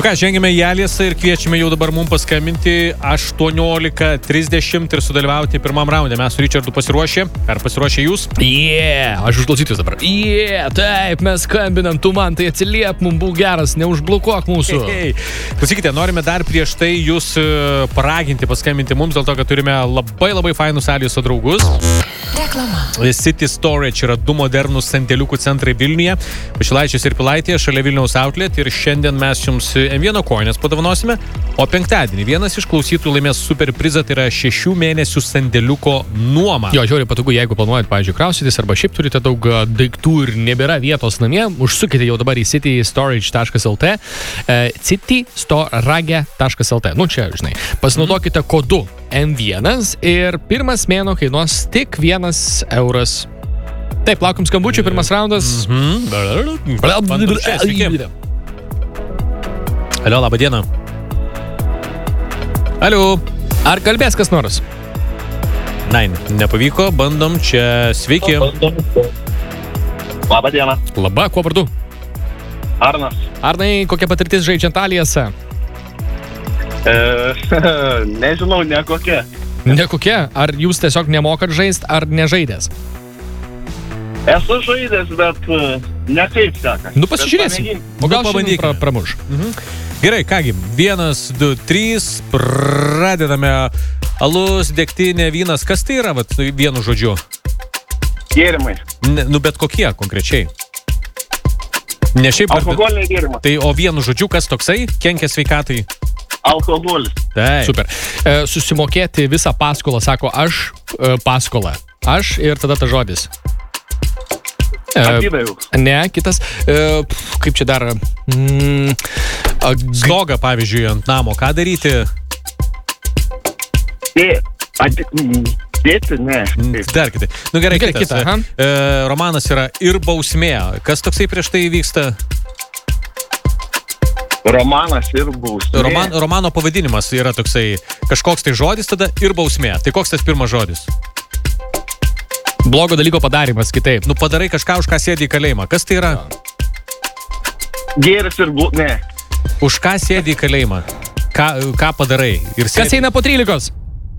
ką, žengime į Aliasą ir kviečiame jau dabar mums paskambinti 18:30 ir sudalyvauti pirmam raunde. Mes su Richardu pasiruošę. Ar pasiruošę jūs? Aš užklausysiu jūs dabar. Taip, mes skambinam, tu man tai atsiliep, mums būk geras, neužblokuok mūsų. Klausykite, norime dar prieš tai jūs paraginti, paskambinti mums, dėl to, kad turime labai fainus Aliaso draugus. Reklama. City Storage yra 2 modernūs sandėliukų centrai Vilniuje, Pašilaičiuose ir Pilaitėje, šalia Vilniaus Outlet, ir šiandien mes jums M1 kojines padovanosime, o penktadienį vienas iš klausytojų laimės super prizą, tai yra 6 mėnesių sandėliuko nuoma. Jo, žiauriai patogu, jeigu planuojat, pavyzdžiui, kraustytis arba šiaip turite daug daiktų ir nebėra vietos namie, užsukite jau dabar į citystorage.lt, citystorage.lt. Nu čia, žinai, pasinaudokite kodu M1 ir pirmas mėnuo kainuos tik 1 euras. Taip, laukiam skambučių, pirmas raundas. Sveiki. Alio, labą dieną. Alio. Ar kalbės kas nors? Nein, nepavyko, bandom čia. Sveiki. Labą dieną. Labą, kuo vardu? Arnas. Arnai, kokia patirtis žaidžiant Aliasą? Nežinau, nekokia. Nekokia? Ar jūs tiesiog nemokat žaist, ar nežaidęs? Esu žaidęs, bet ne kaip sekas. Nu, pasižiūrėsim. O gal pabandykime. pramuš. Gerai, kągi, 1, 2, 3, pradedame. Alus, degtinė, vynas, kas tai yra, vat, vienu žodžiu? Gėrimai. Nu, bet kokie konkrečiai? Ne šiaip... Alkoholiniai gėrimai. Tai o vienu žodžiu, kas toksai? Kenkia sveikatai? Alkoholis. Taip. Super. Susimokėti visą paskolą, sako aš paskolą. Aš ir tada ta žodis. Atidaviau. Ne, kitas. Kaip čia dar? Stogą, pavyzdžiui, ant namo. Ką daryti? Dėti, ne. Dar kitai. Nu gerai, kitas. Kita, romanas yra ir bausmė. Kas toksai prieš tai vyksta? Romanas ir bausmė. Romano pavadinimas yra toksai kažkoks tai žodis tada ir bausmė. Tai koks tas pirmas žodis? Blogo dalyko padarimas, kitaip. Nu padarai kažką, už ką sėdi į kalėjimą. Kas tai yra? Gėris ir ne. Už ką sėdi į kalėjimą? Ką padarai? Ir Kas eina po 13?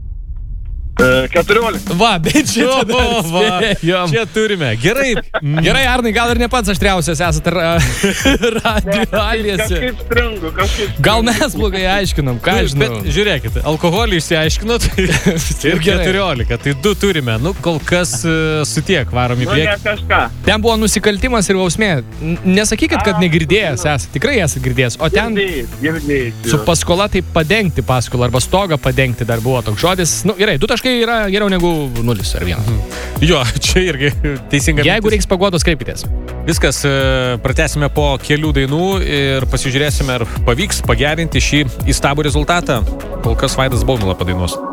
14. Va, bet čia čia turime. Gerai. Gerai, Arnai, gal ir ne pats aštriausias esat radio Aliase. Kažkaip stringu, kažkaip. Gal mes blogai aiškinam, ką žinau. Bet žiūrėkite, alkoholį išsiaiškinot ir 14. Tai 2 turime. Nu, kol kas su tiek varom į priekį. Nu, ne kažką. Ten buvo nusikaltimas ir bausmė. Nesakykit, kad negirdėjęs esat. Tikrai esat girdėjęs. O ten su paskola tai padengti paskolą arba stogą padengti dar buvo toks žodis. Nu, gerai, 2 taškai yra geriau negu 0 ar 1. Jo, čia irgi teisinga. Jeigu reiks paguodos, kreipkitės. Viskas, pratęsime po kelių dainų ir pasižiūrėsime, ar pavyks pagerinti šį įstabų rezultatą. Kol kas Vaidas Baumila padainuos.